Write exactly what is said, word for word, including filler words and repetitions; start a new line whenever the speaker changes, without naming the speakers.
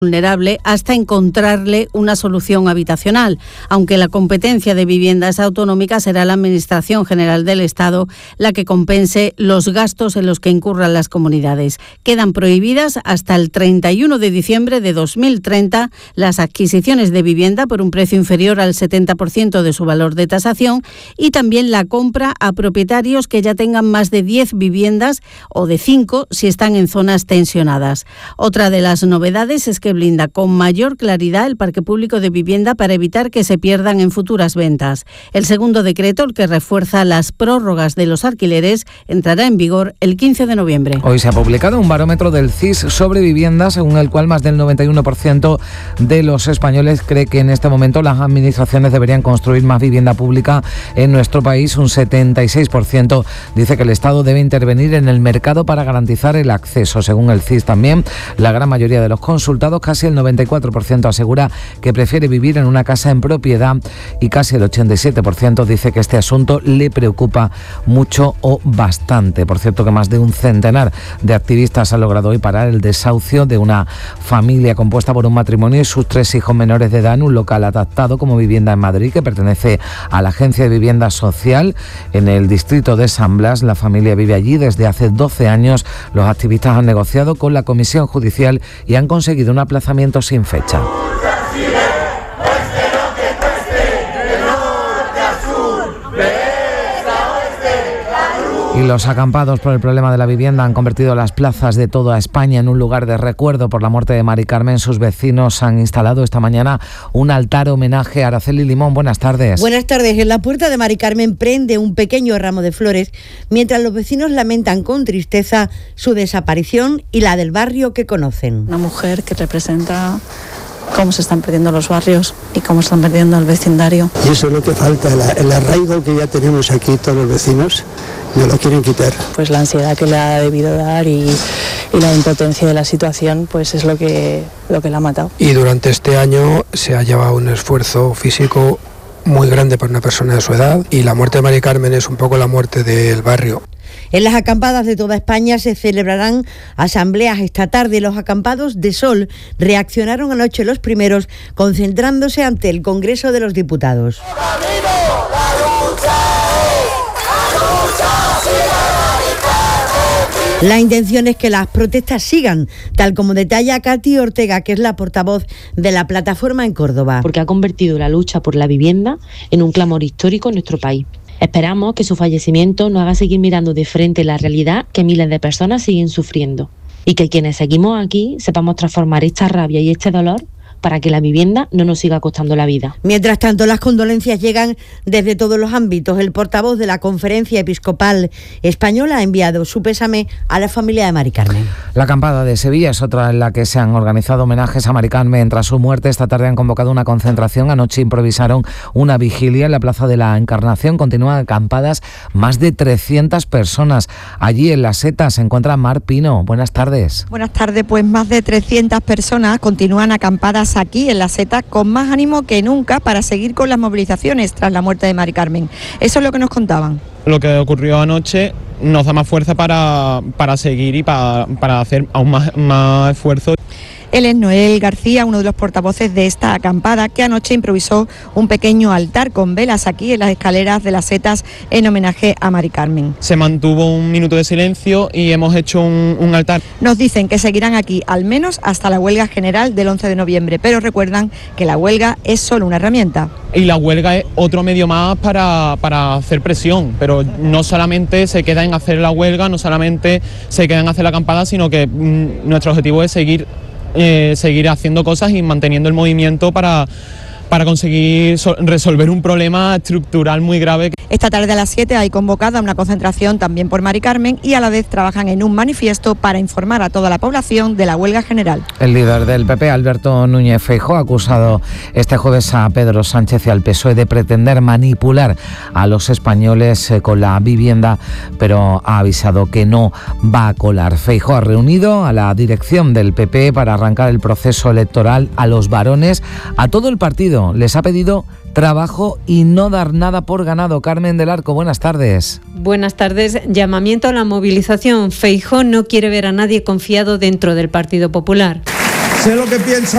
vulnerable hasta encontrarle una solución habitacional, aunque la competencia de viviendas autonómicas será la Administración General del Estado la que compense los gastos en los que incurran las comunidades. Quedan prohibidas hasta el treinta y uno de diciembre de dos mil treinta las adquisiciones de vivienda por un precio inferior al setenta por ciento de su valor de tasación y también la compra a propietarios que ya tengan más de diez viviendas o de cinco si están en zonas tensionadas. Otra de las novedades es que blinda con mayor claridad el parque público de vivienda para evitar que se pierdan en futuras ventas. El segundo decreto, el que refuerza las prórrogas de los alquileres, entrará en vigor el quince de noviembre.
Hoy se ha publicado un barómetro del C I S sobre vivienda, según el cual más del noventa y uno por ciento de los españoles cree que en este momento las administraciones deberían construir más vivienda pública en nuestro país. Un setenta y seis por ciento dice que el Estado debe intervenir en el mercado para garantizar el acceso. Según el C I S también, la gran mayoría de los consultados, casi el noventa y cuatro por ciento, asegura que prefiere vivir en una casa en propiedad y casi el ochenta y siete por ciento dice que este asunto le preocupa mucho o bastante. Por cierto, que más de un centenar de activistas han logrado hoy parar el desahucio de una familia compuesta por un matrimonio y sus tres hijos menores de edad en un local adaptado como vivienda en Madrid, que pertenece a la Agencia de Vivienda Social en el distrito de San Blas. La familia vive allí desde hace doce años. Los activistas han negociado con la Comisión Judicial y han conseguido un aplazamiento sin fecha. Y los acampados por el problema de la vivienda han convertido las plazas de toda España en un lugar de recuerdo por la muerte de Mari Carmen. Sus vecinos han instalado esta mañana un altar homenaje a Araceli Limón. Buenas tardes.
Buenas tardes. En la puerta de Mari Carmen prende un pequeño ramo de flores, mientras los vecinos lamentan con tristeza su desaparición y la del barrio que conocen.
Una mujer que representa cómo se están perdiendo los barrios y cómo se están perdiendo el vecindario.
Y eso es lo que falta, el, el arraigo que ya tenemos aquí todos los vecinos, no lo quieren quitar.
Pues la ansiedad que le ha debido dar y, y la impotencia de la situación, pues es lo que, lo que la ha matado.
Y durante este año se ha llevado un esfuerzo físico muy grande para una persona de su edad, y la muerte de Mari Carmen es un poco la muerte del barrio.
En las acampadas de toda España se celebrarán asambleas esta tarde. Los acampados de Sol reaccionaron anoche los primeros, concentrándose ante el Congreso de los Diputados. La intención es que las protestas sigan, tal como detalla Katy Ortega, que es la portavoz de la plataforma en Córdoba.
Porque ha convertido la lucha por la vivienda en un clamor histórico en nuestro país. Esperamos que su fallecimiento nos haga seguir mirando de frente la realidad que miles de personas siguen sufriendo y que quienes seguimos aquí sepamos transformar esta rabia y este dolor para que la vivienda no nos siga costando la vida.
Mientras tanto, las condolencias llegan desde todos los ámbitos. El portavoz de la Conferencia Episcopal Española ha enviado su pésame a la familia de Mari Carmen.
La acampada de Sevilla es otra en la que se han organizado homenajes a Mari Carmen tras su muerte. Esta tarde han convocado una concentración. Anoche improvisaron una vigilia en la Plaza de la Encarnación. Continúan acampadas más de trescientas personas. Allí en La Seta se encuentra Mar Pino. Buenas tardes.
Buenas tardes. Pues más de trescientas personas continúan acampadas aquí en La Seta con más ánimo que nunca para seguir con las movilizaciones tras la muerte de Mari Carmen. Eso es lo que nos contaban.
Lo que ocurrió anoche nos da más fuerza para, para seguir y para, para hacer aún más, más esfuerzo.
Él es Noel García, uno de los portavoces de esta acampada, que anoche improvisó un pequeño altar con velas aquí en las escaleras de Las Setas en homenaje a Mari Carmen.
Se mantuvo un minuto de silencio y hemos hecho un, un altar.
Nos dicen que seguirán aquí al menos hasta la huelga general del once de noviembre, pero recuerdan que la huelga es solo una herramienta.
Y la huelga es otro medio más para, para hacer presión, pero no solamente se queda en hacer la huelga, no solamente se queda en hacer la acampada, sino que mmm, nuestro objetivo es seguir Eh, seguir haciendo cosas y manteniendo el movimiento para, para conseguir so- resolver un problema estructural muy grave.
Esta tarde a las siete hay convocada una concentración también por Mari Carmen y a la vez trabajan en un manifiesto para informar a toda la población de la huelga general.
El líder del P P, Alberto Núñez Feijóo, ha acusado este jueves a Pedro Sánchez y al P S O E de pretender manipular a los españoles con la vivienda, pero ha avisado que no va a colar. Feijóo ha reunido a la dirección del P P para arrancar el proceso electoral. A los varones, a todo el partido, les ha pedido trabajo y no dar nada por ganado. Carmen del Arco, buenas tardes.
Buenas tardes. Llamamiento a la movilización. Feijóo no quiere ver a nadie confiado dentro del Partido Popular.
Sé lo que piensa